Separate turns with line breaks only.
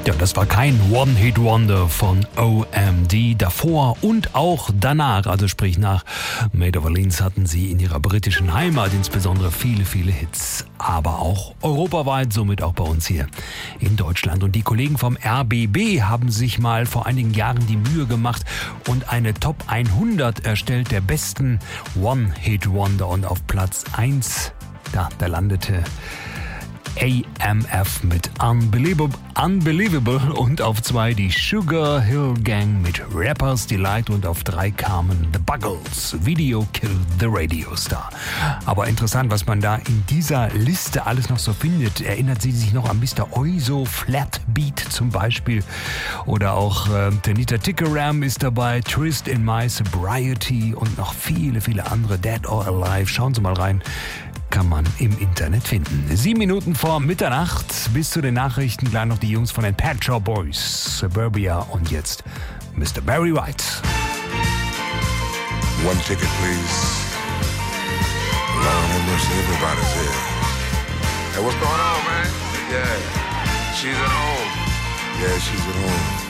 Ja, das war kein One-Hit-Wonder von OMD. Davor und auch danach, also sprich nach Made of Orleans, hatten sie in ihrer britischen Heimat insbesondere viele, viele Hits. Aber auch europaweit, somit auch bei uns hier in Deutschland. Und die Kollegen vom RBB haben sich mal vor einigen Jahren die Mühe gemacht und eine Top 100 erstellt der besten One-Hit-Wonder. Und auf Platz 1, da landete AMF mit Unbelievable und auf 2 die Sugar Hill Gang mit Rapper's Delight und auf 3 kamen The Buggles, Video Killed the Radio Star. Aber interessant, was man da in dieser Liste alles noch so findet. Erinnert sie sich noch an Mr. Oizo, Flatbeat zum Beispiel oder auch Tanita Tikaram ist dabei, Trist in My Sobriety und noch viele, viele andere, Dead or Alive. Schauen Sie mal rein. Kann man im Internet finden. 7 Minuten vor Mitternacht, bis zu den Nachrichten gleich noch die Jungs von den Pet Shop Boys, Suburbia und jetzt Mr. Barry White.
One ticket, please. Lord have mercy, everybody's here. Hey, what's going on, man? Yeah, she's at home. Yeah, she's at home.